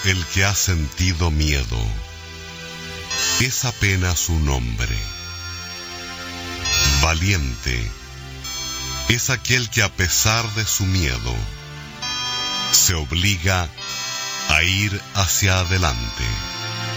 el que ha sentido miedo. Es apenas su nombre. Valiente es aquel que a pesar de su miedo se obliga a ir hacia adelante.